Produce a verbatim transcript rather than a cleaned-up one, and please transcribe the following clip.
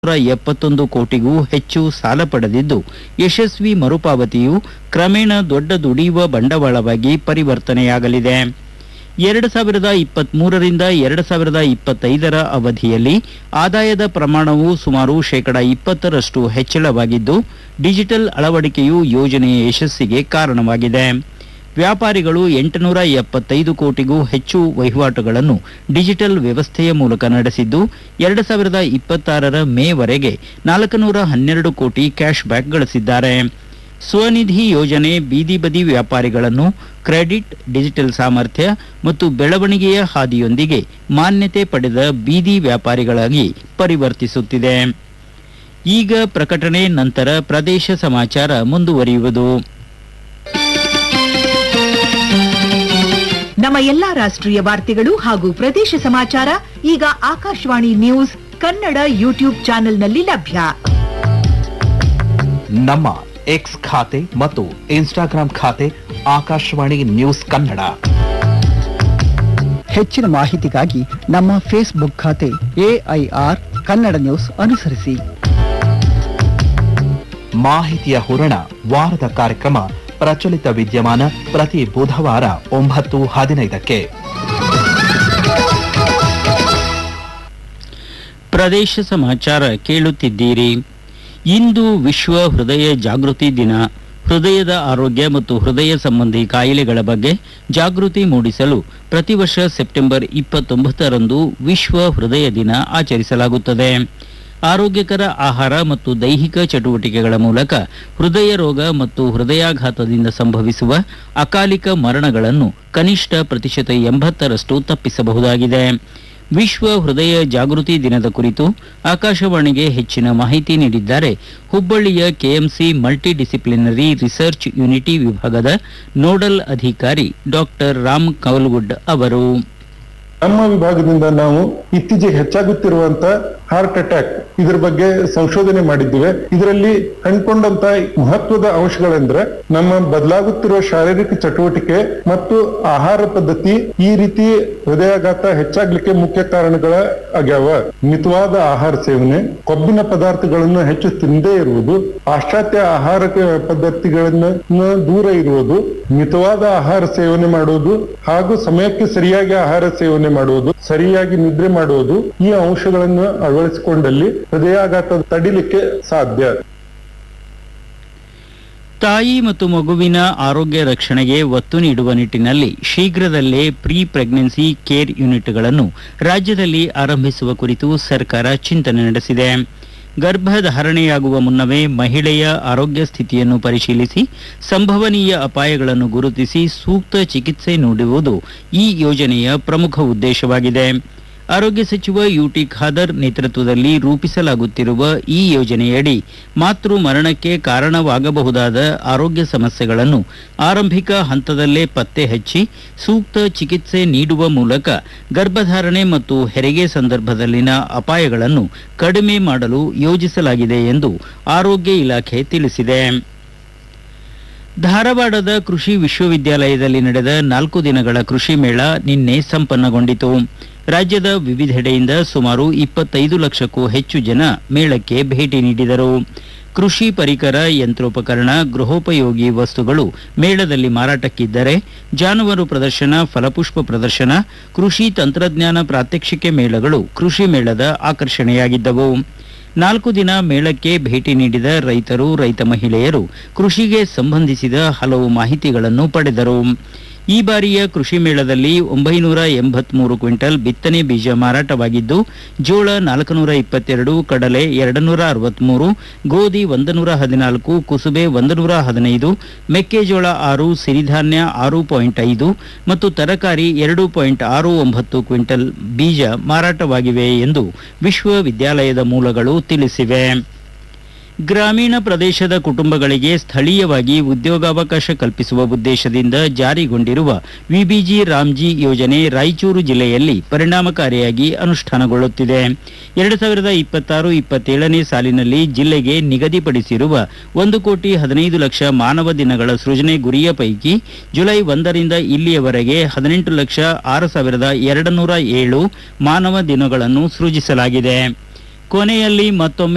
ಎಪ್ಪತ್ತೊಂದು ಕೋಟಿಗೂ ಹೆಚ್ಚು ಸಾಲ ಪಡೆದಿದ್ದು, ಯಶಸ್ವಿ ಮರುಪಾವತಿಯು ಕ್ರಮೇಣ ದೊಡ್ಡ ದುಡಿಯುವ ಬಂಡವಾಳವಾಗಿ ಪರಿವರ್ತನೆಯಾಗಲಿದೆ. ಎರಡು ಸಾವಿರದ ಇಪ್ಪತ್ಮೂರರಿಂದ ಎರಡು ಸಾವಿರದ ಇಪ್ಪತ್ತೈದರ ಅವಧಿಯಲ್ಲಿ ಆದಾಯದ ಪ್ರಮಾಣವು ಸುಮಾರು ಶೇಕಡ ಇಪ್ಪತ್ತರಷ್ಟು ಹೆಚ್ಚಳವಾಗಿದ್ದು, ಡಿಜಿಟಲ್ ಅಳವಡಿಕೆಯು ಯೋಜನೆಯ ಯಶಸ್ಸಿಗೆ ಕಾರಣವಾಗಿದೆ. ವ್ಯಾಪಾರಿಗಳು ಎಂಟುನೂರ ಎಪ್ಪತ್ತೈದು ಕೋಟಿಗೂ ಹೆಚ್ಚು ವಹಿವಾಟುಗಳನ್ನು ಡಿಜಿಟಲ್ ವ್ಯವಸ್ಥೆಯ ಮೂಲಕ ನಡೆಸಿದ್ದು, ಎರಡು ಸಾವಿರದ ಇಪ್ಪತ್ತಾರರ ಮೇವರೆಗೆ ನಾಲ್ಕುನೂರ ಹನ್ನೆರಡು ಕೋಟಿ ಕ್ಯಾಶ್ ಬ್ಯಾಕ್ ಗಳಿಸಿದ್ದಾರೆ. ಸ್ವನಿಧಿ ಯೋಜನೆ ಬೀದಿ ಬದಿ ವ್ಯಾಪಾರಿಗಳನ್ನು ಕ್ರೆಡಿಟ್, ಡಿಜಿಟಲ್ ಸಾಮರ್ಥ್ಯ ಮತ್ತು ಬೆಳವಣಿಗೆಯ ಹಾದಿಯೊಂದಿಗೆ ಮಾನ್ಯತೆ ಪಡೆದ ಬೀದಿ ವ್ಯಾಪಾರಿಗಳಾಗಿ ಪರಿವರ್ತಿಸುತ್ತಿದೆ. ಈಗ ಪ್ರಕಟಣೆ, ನಂತರ ಪ್ರದೇಶ ಸಮಾಚಾರ ಮುಂದುವರಿಯುವುದು. ನಮ್ಮ ಎಲ್ಲಾ ರಾಷ್ಟ್ರೀಯ ವಾರ್ತೆಗಳು ಹಾಗೂ ಪ್ರದೇಶ ಸಮಾಚಾರ ಈಗ ಆಕಾಶವಾಣಿ ನ್ಯೂಸ್ ಕನ್ನಡ ಯೂಟ್ಯೂಬ್ ಚಾನೆಲ್ನಲ್ಲಿ ಲಭ್ಯ. ನಮ್ಮ ಎಕ್ಸ್ ಖಾತೆ ಮತ್ತು ಇನ್ಸ್ಟಾಗ್ರಾಂ ಖಾತೆ ಆಕಾಶವಾಣಿ ನ್ಯೂಸ್ ಕನ್ನಡ. ಹೆಚ್ಚಿನ ಮಾಹಿತಿಗಾಗಿ ನಮ್ಮ ಫೇಸ್ಬುಕ್ ಖಾತೆ ಎಐಆರ್ ಕನ್ನಡ ನ್ಯೂಸ್ ಅನುಸರಿಸಿ. ಮಾಹಿತಿಯ ಹೂರಣ, ವಾರದ ಕಾರ್ಯಕ್ರಮ ಪ್ರಚಲಿತ ವಿದ್ಯಮಾನ ಪ್ರತಿ ಬುಧವಾರ ಒಂಬತ್ತು ಹದಿನೈದಕ್ಕೆ. ಪ್ರದೇಶ ಸಮಾಚಾರ ಕೇಳುತ್ತಿದ್ದೀರಿ. ಇಂದು ವಿಶ್ವ ಹೃದಯ ಜಾಗೃತಿ ದಿನ. ಹೃದಯದ ಆರೋಗ್ಯ ಮತ್ತು ಹೃದಯ ಸಂಬಂಧಿ ಕಾಯಿಲೆಗಳ ಬಗ್ಗೆ ಜಾಗೃತಿ ಮೂಡಿಸಲು ಪ್ರತಿ ವರ್ಷ ಸೆಪ್ಟೆಂಬರ್ ಇಪ್ಪತ್ತೊಂಬತ್ತರಂದು ವಿಶ್ವ ಹೃದಯ ದಿನ ಆಚರಿಸಲಾಗುತ್ತದೆ. ಆರೋಗ್ಯಕರ ಆಹಾರ ಮತ್ತು ದೈಹಿಕ ಚಟುವಟಿಕೆಗಳ ಮೂಲಕ ಹೃದಯ ರೋಗ ಮತ್ತು ಹೃದಯಾಘಾತದಿಂದ ಸಂಭವಿಸುವ ಅಕಾಲಿಕ ಮರಣಗಳನ್ನು ಕನಿಷ್ಠ ಪ್ರತಿಶತ ಎಂಬತ್ತರಷ್ಟು ತಪ್ಪಿಸಬಹುದಾಗಿದೆ. ವಿಶ್ವ ಹೃದಯ ಜಾಗೃತಿ ದಿನದ ಕುರಿತು ಆಕಾಶವಾಣಿಗೆ ಹೆಚ್ಚಿನ ಮಾಹಿತಿ ನೀಡಿದ್ದಾರೆ ಹುಬ್ಬಳ್ಳಿಯ KMC multi disciplinary research unity ವಿಭಾಗದ ನೋಡಲ್ ಅಧಿಕಾರಿ ಡಾಕ್ಟರ್ ರಾಮ್ ಕೌಲ್ವುಡ್ ಅವರು. ನಮ್ಮ ವಿಭಾಗದಿಂದ ನಾವು ಇತ್ತೀಚೆಗೆ ಹೆಚ್ಚಾಗುತ್ತಿರುವಂತ ಹಾರ್ಟ್ ಅಟ್ಯಾಕ್ ಇದರ ಬಗ್ಗೆ ಸಂಶೋಧನೆ ಮಾಡಿದ್ದೇವೆ. ಇದರಲ್ಲಿ ಕಂಡುಕೊಂಡಂತ ಮಹತ್ವದ ಅಂಶಗಳೆಂದ್ರೆ ನಮ್ಮ ಬದಲಾಗುತ್ತಿರುವ ಶಾರೀರಿಕ ಚಟುವಟಿಕೆ ಮತ್ತು ಆಹಾರ ಪದ್ಧತಿ ಈ ರೀತಿ ಹೃದಯಾಘಾತ ಹೆಚ್ಚಾಗ್ಲಿಕ್ಕೆ ಮುಖ್ಯ ಕಾರಣಗಳ ಆಗ್ಯಾವ. ಮಿತವಾದ ಆಹಾರ ಸೇವನೆ, ಕೊಬ್ಬಿನ ಪದಾರ್ಥಗಳನ್ನು ಹೆಚ್ಚು ತಿನ್ನದೇ ಇರುವುದು, ಪಾಶ್ಚಾತ್ಯ ಆಹಾರ ಪದ್ಧತಿಗಳನ್ನ ದೂರ ಇರುವುದು, ಮಿತವಾದ ಆಹಾರ ಸೇವನೆ ಮಾಡುವುದು ಹಾಗೂ ಸಮಯಕ್ಕೆ ಸರಿಯಾಗಿ ಆಹಾರ ಸೇವನೆ ಮಾಡುವುದು, ಸರಿಯಾಗಿ ನಿದ್ರೆ ಮಾಡುವುದು ಈ ಅಂಶಗಳನ್ನು ಅಳವಡಿಸಿಕೊಂಡಲ್ಲಿ ಹೃದಯಾಘಾತ ತಡಿಲಿಕ್ಕೆ ಸಾಧ್ಯ. ತಾಯಿ ಮತ್ತು ಮಗುವಿನ ಆರೋಗ್ಯ ರಕ್ಷಣೆಗೆ ಒತ್ತು ನೀಡುವ ನಿಟ್ಟಿನಲ್ಲಿ ಶೀಘ್ರದಲ್ಲೇ ಪ್ರೀ ಪ್ರೆಗ್ನೆನ್ಸಿ ಕೇರ್ ಯೂನಿಟ್ಗಳನ್ನು ರಾಜ್ಯದಲ್ಲಿ ಆರಂಭಿಸುವ ಕುರಿತು ಸರ್ಕಾರ ಚಿಂತನೆ ನಡೆಸಿದೆ. ಗರ್ಭಧಾರಣೆಯಾಗುವ ಮುನ್ನವೇ ಮಹಿಳೆಯ ಆರೋಗ್ಯ ಸ್ಥಿತಿಯನ್ನು ಪರಿಶೀಲಿಸಿ ಸಂಭವನೀಯ ಅಪಾಯಗಳನ್ನು ಗುರುತಿಸಿ ಸೂಕ್ತ ಚಿಕಿತ್ಸೆ ನೀಡುವುದು ಈ ಯೋಜನೆಯ ಪ್ರಮುಖ ಉದ್ದೇಶವಾಗಿದೆ. ಆರೋಗ್ಯ ಸಚಿವ ಯುಟಿ ಖಾದರ್ ನೇತೃತ್ವದಲ್ಲಿ ರೂಪಿಸಲಾಗುತ್ತಿರುವ ಈ ಯೋಜನೆಯಡಿ ಮಾತೃ ಮರಣಕ್ಕೆ ಕಾರಣವಾಗಬಹುದಾದ ಆರೋಗ್ಯ ಸಮಸ್ಯೆಗಳನ್ನು ಆರಂಭಿಕ ಹಂತದಲ್ಲೇ ಪತ್ತೆ ಹಚ್ಚಿ ಸೂಕ್ತ ಚಿಕಿತ್ಸೆ ನೀಡುವ ಮೂಲಕ ಗರ್ಭಧಾರಣೆ ಮತ್ತು ಹೆರಿಗೆ ಸಂದರ್ಭದಲ್ಲಿನ ಅಪಾಯಗಳನ್ನು ಕಡಿಮೆ ಮಾಡಲು ಯೋಜಿಸಲಾಗಿದೆ ಎಂದು ಆರೋಗ್ಯ ಇಲಾಖೆ ತಿಳಿಸಿದೆ. ಧಾರವಾಡದ ಕೃಷಿ ವಿಶ್ವವಿದ್ಯಾಲಯದಲ್ಲಿ ನಡೆದ ನಾಲ್ಕು ದಿನಗಳ ಕೃಷಿ ಮೇಳ ನಿನ್ನೆ ಸಂಪನ್ನಗೊಂಡಿತು. ರಾಜ್ಯದ ವಿವಿಧೆಡೆಯಿಂದ ಸುಮಾರು ಇಪ್ಪತ್ತೈದು ಲಕ್ಷಕ್ಕೂ ಹೆಚ್ಚು ಜನ ಮೇಳಕ್ಕೆ ಭೇಟಿ ನೀಡಿದರು. ಕೃಷಿ ಪರಿಕರ, ಯಂತ್ರೋಪಕರಣ, ಗೃಹೋಪಯೋಗಿ ವಸ್ತುಗಳು ಮೇಳದಲ್ಲಿ ಮಾರಾಟಕ್ಕಿದ್ದರೆ ಜಾನುವಾರು ಪ್ರದರ್ಶನ, ಫಲಪುಷ್ಪ ಪ್ರದರ್ಶನ, ಕೃಷಿ ತಂತ್ರಜ್ಞಾನ ಪ್ರಾತ್ಯಕ್ಷಿಕೆ ಮೇಳಗಳು ಕೃಷಿ ಮೇಳದ ಆಕರ್ಷಣೆಯಾಗಿದ್ದವು. ನಾಲ್ಕು ದಿನ ಮೇಳಕ್ಕೆ ಭೇಟಿ ನೀಡಿದ ರೈತರು, ರೈತ ಮಹಿಳೆಯರು ಕೃಷಿಗೆ ಸಂಬಂಧಿಸಿದ ಹಲವು ಮಾಹಿತಿಗಳನ್ನು ಪಡೆದರು. ಈ ಬಾರಿಯ ಕೃಷಿ ಮೇಳದಲ್ಲಿ ಒಂಬೈನೂರ ಎಂಬತ್ಮೂರು ಕ್ವಿಂಟಲ್ ಬಿತ್ತನೆ ಬೀಜ ಮಾರಾಟವಾಗಿದ್ದು, ಜೋಳ ನಾಲ್ಕುನೂರ ಇಪ್ಪತ್ತೆರಡು, ಕಡಲೆ ಎರಡು ನೂರ ಅರವತ್ಮೂರು, ಗೋಧಿ ಒಂದು ನೂರ ಹದಿನಾಲ್ಕು, ಕುಸುಬೆ ಒಂದು ನೂರ ಹದಿನೈದು, ಮೆಕ್ಕೆಜೋಳ ಆರು, ಸಿರಿಧಾನ್ಯ ಆರು ಪಾಯಿಂಟ್ ಐದು ಮತ್ತು ತರಕಾರಿ ಎರಡು ಪಾಯಿಂಟ್ ಆರು ಒಂಬತ್ತು ಕ್ವಿಂಟಲ್ ಬೀಜ ಮಾರಾಟವಾಗಿವೆ ಎಂದು ವಿಶ್ವವಿದ್ಯಾಲಯದ ಮೂಲಗಳು ತಿಳಿಸಿವೆ. ಗ್ರಾಮೀಣ ಪ್ರದೇಶದ ಕುಟುಂಬಗಳಿಗೆ ಸ್ಥಳೀಯವಾಗಿ ಉದ್ಯೋಗಾವಕಾಶ ಕಲ್ಪಿಸುವ ಉದ್ದೇಶದಿಂದ ಜಾರಿಗೊಂಡಿರುವ ವಿಬಿಜಿ ರಾಮ್ಜಿ ಯೋಜನೆ ರಾಯಚೂರು ಜಿಲ್ಲೆಯಲ್ಲಿ ಪರಿಣಾಮಕಾರಿಯಾಗಿ ಅನುಷ್ಠಾನಗೊಳ್ಳುತ್ತಿದೆ. ಎರಡು ಸಾವಿರದ ಇಪ್ಪತ್ತಾರು ಇಪ್ಪತ್ತೇಳನೇ ಸಾಲಿನಲ್ಲಿ ಜಿಲ್ಲೆಗೆ ನಿಗದಿಪಡಿಸಿರುವ ಒಂದು ಕೋಟಿ ಹದಿನೈದು ಲಕ್ಷ ಮಾನವ ದಿನಗಳ ಸೃಜನೆ ಗುರಿಯ ಪೈಕಿ ಜುಲೈ ಒಂದರಿಂದ ಇಲ್ಲಿಯವರೆಗೆ ಹದಿನೆಂಟು ಲಕ್ಷ ಆರು ಸಾವಿರದ ಎರಡು ನೂರ ಏಳು ಮಾನವ ದಿನಗಳನ್ನು ಸೃಜಿಸಲಾಗಿದೆ. ಕೊನೆಯಲ್ಲಿ ಮತ್ತೊಮ್ಮೆ